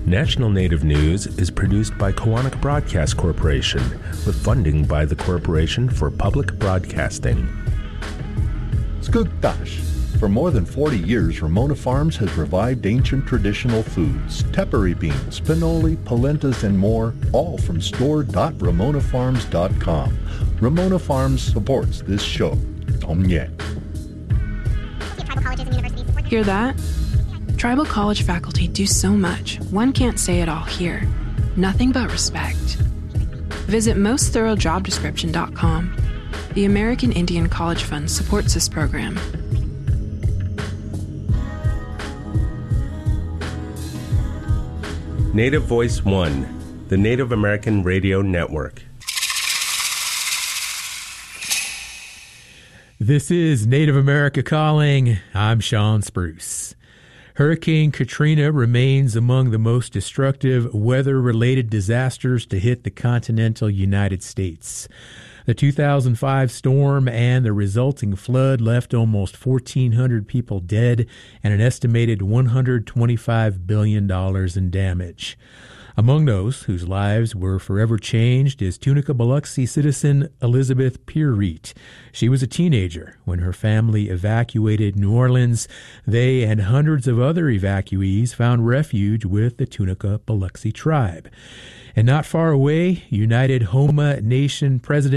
National Native News is produced by Koahnic Broadcast Corporation with funding by the Corporation for Public Broadcasting. Skugtash. For more than 40 years, Ramona Farms has revived ancient traditional foods, tepary beans, pinoli, polentas, and more, all from store.ramonafarms.com. Ramona Farms supports this show. Omye. Hear that? Tribal college faculty do so much, one can't say it all here. Nothing but respect. Visit mostthorough.jobdescription.com. The American Indian College Fund supports this program. Native Voice One, the Native American Radio Network. This is Native America Calling. I'm Sean Spruce. Hurricane Katrina remains among the most destructive weather-related disasters to hit the continental United States. The 2005 storm and the resulting flood left almost 1,400 people dead and an estimated $125 billion in damage. Among those whose lives were forever changed is Tunica Biloxi citizen Elizabeth Pierreet. She was a teenager when her family evacuated New Orleans. They and hundreds of other evacuees found refuge with the Tunica Biloxi tribe. And not far away, United Homa Nation President